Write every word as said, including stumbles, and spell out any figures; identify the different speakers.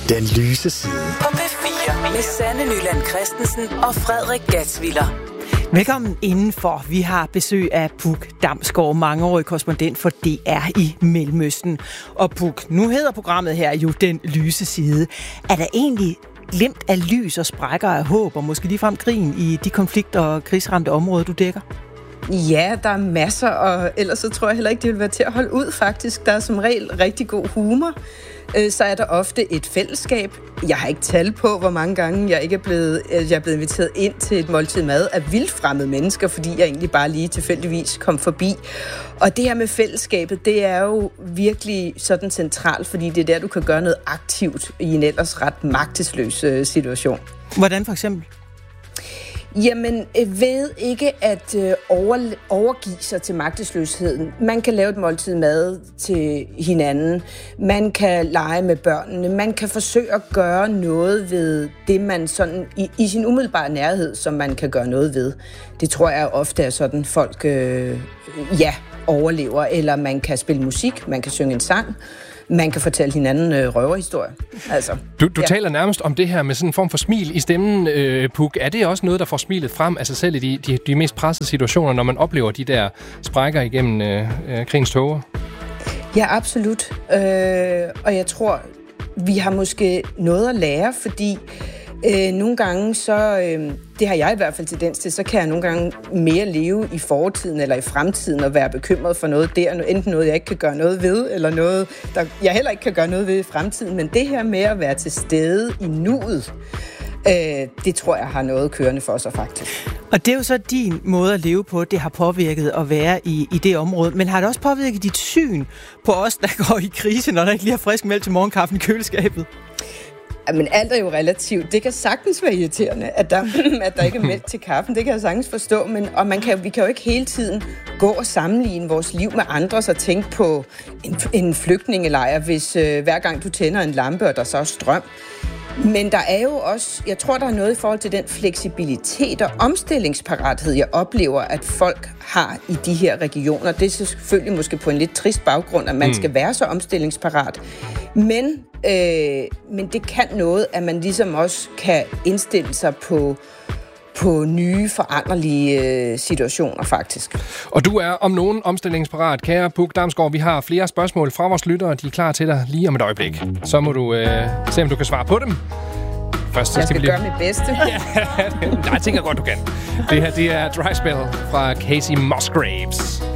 Speaker 1: Den lyse side
Speaker 2: på P fire med Sanne Nyland Christensen og Frederik Gatsviller.
Speaker 3: Velkommen indenfor. Vi har besøg af Puk Damsgaard, mangeårig korrespondent for D R i Mellemøsten. Og Puk, nu hedder programmet her jo Den lyse side. Er der egentlig glimt af lys og sprækker af håb, og måske ligefrem krigen i de konflikter og krigsramte områder, du dækker?
Speaker 4: Ja, der er masser, og ellers så tror jeg heller ikke, det vil være til at holde ud faktisk. Der er som regel rigtig god humor. Så er der ofte et fællesskab. Jeg har ikke tal på, hvor mange gange jeg ikke er blevet, jeg er blevet inviteret ind til et måltid mad af vildfremmede mennesker, fordi jeg egentlig bare lige tilfældigvis kom forbi. Og det her med fællesskabet, det er jo virkelig sådan centralt, fordi det er der, du kan gøre noget aktivt i en ellers ret magtesløs situation.
Speaker 3: Hvordan for eksempel?
Speaker 4: Jamen, ved ikke at øh, over, overgive sig til magtesløsheden. Man kan lave et måltid mad til hinanden. Man kan lege med børnene. Man kan forsøge at gøre noget ved det, man sådan i, i sin umiddelbare nærhed, som man kan gøre noget ved. Det tror jeg ofte er sådan, folk øh, ja, overlever. Eller man kan spille musik, man kan synge en sang. Man kan fortælle hinanden øh, røverhistorie. Altså,
Speaker 5: du du
Speaker 4: ja.
Speaker 5: taler nærmest om det her med sådan en form for smil i stemmen, øh, Puk. Er det også noget, der får smilet frem af sig selv i de, de, de mest pressede situationer, når man oplever de der sprækker igennem øh, øh, krigens tåger?
Speaker 4: Ja, absolut. Øh, og jeg tror, vi har måske noget at lære, fordi øh, nogle gange så, øh, det har jeg i hvert fald tendens til, så kan jeg nogle gange mere leve i fortiden eller i fremtiden og være bekymret for noget der, enten noget, jeg ikke kan gøre noget ved, eller noget, der jeg heller ikke kan gøre noget ved i fremtiden. Men det her med at være til stede i nuet, øh, det tror jeg har noget kørende for sig faktisk.
Speaker 3: Og det er jo så din måde at leve på, det har påvirket at være i, i det område. Men har det også påvirket dit syn på os, der går i krise, når der ikke lige er frisk mælk til morgenkaffen i køleskabet?
Speaker 4: Men alt er jo relativt. Det kan sagtens være irriterende, at der, at der ikke er mælk til kaffen. Det kan jeg sagtens forstå. Men, og man kan, vi kan jo ikke hele tiden gå og sammenligne vores liv med andres og tænke på en, en flygtningelejr, hvis øh, hver gang du tænder en lampe, og der så er strøm. Men der er jo også, jeg tror, der er noget i forhold til den fleksibilitet og omstillingsparathed, jeg oplever, at folk har i de her regioner. Det er selvfølgelig måske på en lidt trist baggrund, at man mm. skal være så omstillingsparat. Men, øh, men det kan noget, at man ligesom også kan indstille sig på på nye, foranderlige øh, situationer, faktisk.
Speaker 5: Og du er om nogen omstillingsparat, kære Puk Damsgaard. Vi har flere spørgsmål fra vores lyttere, de er klar til dig lige om et øjeblik. Så må du øh, se, om du kan svare på dem. Først, så
Speaker 4: jeg skal,
Speaker 5: skal vi
Speaker 4: gøre mit bedste.
Speaker 5: Ja, nej, jeg tænker godt, du kan. Det her, det er Dry Spell fra Casey Musgraves.